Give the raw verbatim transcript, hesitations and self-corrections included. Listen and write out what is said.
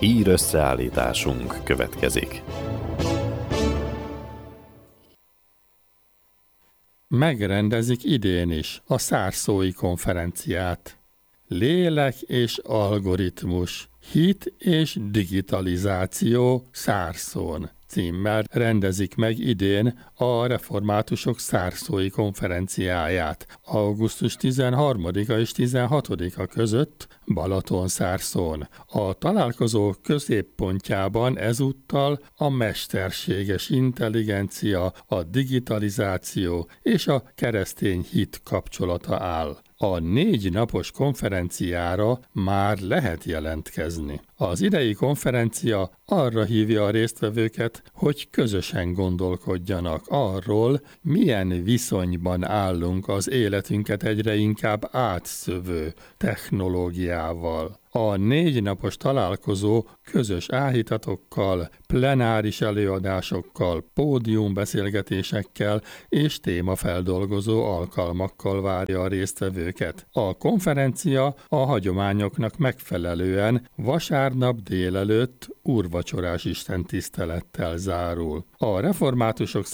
Hír összeállításunk következik. Megrendezik idén is a szárszói konferenciát. Lélek és algoritmus, hit és digitalizáció Szárszón címmel rendezik meg idén a reformátusok szárszói konferenciáját augusztus tizenharmadika és tizenhatodika között Balatonszárszón. A találkozó középpontjában ezúttal a mesterséges intelligencia, a digitalizáció és a keresztény hit kapcsolata áll. A négy napos konferenciára már lehet jelentkezni. Az idei konferencia arra hívja a résztvevőket, hogy közösen gondolkodjanak arról, milyen viszonyban állunk az életünket egyre inkább átszövő technológiával. A négy napos találkozó közös áhítatokkal, plenáris előadásokkal, pódiumbeszélgetésekkel és témafeldolgozó alkalmakkal várja a résztvevőket. A konferencia a hagyományoknak megfelelően vasárnap délelőtt úrvacsorás istentisztelettel zárul. A reformátusok